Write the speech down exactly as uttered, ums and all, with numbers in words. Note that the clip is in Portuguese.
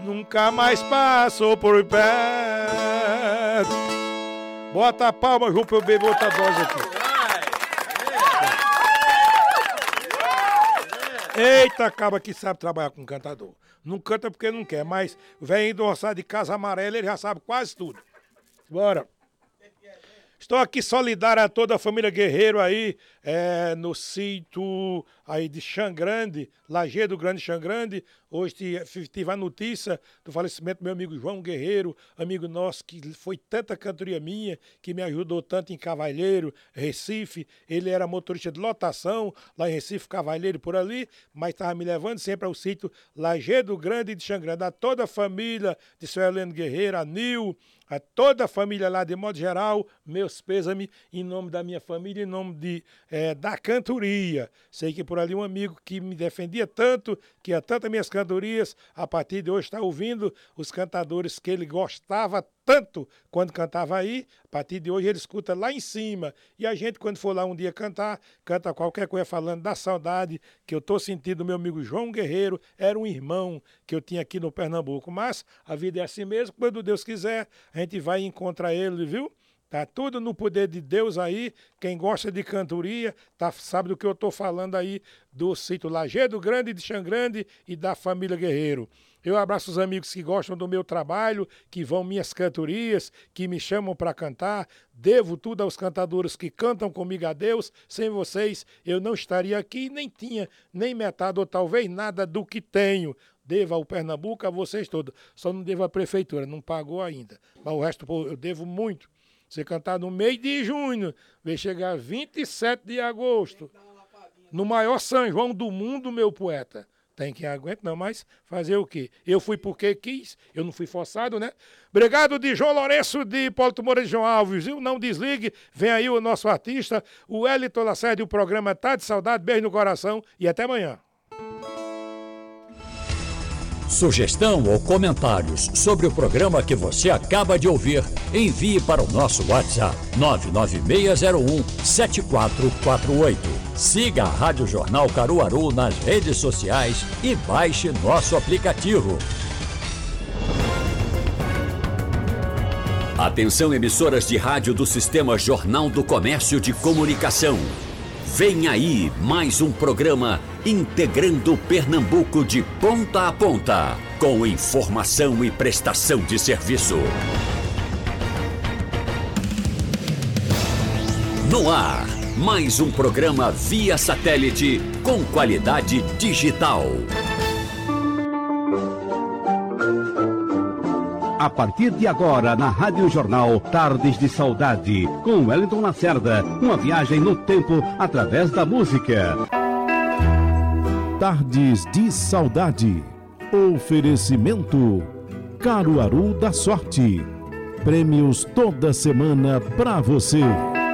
nunca mais passou por perto. Bota a palma, Ju, pra eu beber outra dose aqui. Eita, acaba que sabe trabalhar com cantador. Não canta porque não quer, mas vem endossar de Casa Amarela, ele já sabe quase tudo. Bora. Estou aqui solidário a toda a família Guerreiro aí, é, no sítio aí de Xangrande, Lajeado Grande Xangrande. Hoje tive a notícia do falecimento do meu amigo João Guerreiro, amigo nosso que foi tanta cantoria minha, que me ajudou tanto em Cavalheiro, Recife. Ele era motorista de lotação lá em Recife, Cavalheiro, por ali, mas estava me levando sempre ao sítio Lajeado Grande de Xangrande. A toda a família de seu Heleno Guerreiro, a Nil, a toda a família lá, de modo geral, meus pêsames em nome da minha família, em nome de, é, da cantoria. Sei que por ali um amigo que me defendia tanto, que ia tanto as minhas cantorias, a partir de hoje está ouvindo os cantadores que ele gostava tanto quando cantava aí. A partir de hoje ele escuta lá em cima. E a gente, quando for lá um dia cantar, canta qualquer coisa falando da saudade que eu estou sentindo do meu amigo João Guerreiro. Era um irmão que eu tinha aqui no Pernambuco. Mas a vida é assim mesmo, quando Deus quiser, a gente vai encontrar ele, viu? Tá tudo no poder de Deus aí. Quem gosta de cantoria, tá, sabe do que eu estou falando aí, do sítio Lajeado Grande de Xangrande e da família Guerreiro. Eu abraço os amigos que gostam do meu trabalho, que vão minhas cantorias, que me chamam para cantar. Devo tudo aos cantadores que cantam comigo a Deus. Sem vocês eu não estaria aqui, nem tinha nem metade ou talvez nada do que tenho. Devo ao Pernambuco, a vocês todos. Só não devo à prefeitura, não pagou ainda. Mas o resto eu devo muito. Você cantar no mês de junho, vai chegar vinte e sete de agosto, no maior São João do mundo, meu poeta. Tem quem aguenta, não, mas fazer o quê? Eu fui porque quis, eu não fui forçado, né? Obrigado de João Lourenço, de Hipólito Moura de João Alves, viu? Não desligue, vem aí o nosso artista, o Wellington Lacerda, o programa Tá de Saudade, beijo no coração e até amanhã. Sugestão ou comentários sobre o programa que você acaba de ouvir, envie para o nosso WhatsApp nove nove seis zero um sete quatro quatro oito. Siga a Rádio Jornal Caruaru nas redes sociais e baixe nosso aplicativo. Atenção, emissoras de rádio do Sistema Jornal do Comércio de Comunicação. Vem aí mais um programa integrando Pernambuco de ponta a ponta, com informação e prestação de serviço. No ar, mais um programa via satélite com qualidade digital. A partir de agora, na Rádio Jornal, Tardes de Saudade, com Wellington Lacerda, uma viagem no tempo através da música. Tardes de Saudade. Oferecimento Caruaru da Sorte. Prêmios toda semana pra você.